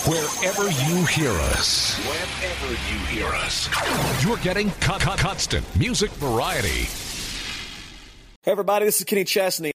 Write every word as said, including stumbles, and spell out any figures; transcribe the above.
Wherever you hear us. Wherever you hear us. You're getting co- co- constant music variety. Hey, everybody, this is Kenny Chesney.